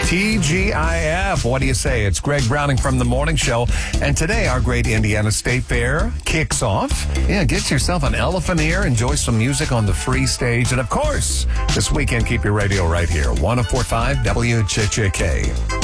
TGIF. What do you say? It's Greg Browning from The Morning Show. And today, our great Indiana State Fair kicks off. Yeah, get yourself an elephant ear. Enjoy some music on the free stage. And, of course, this weekend, keep your radio right here. 104.5 WHHK.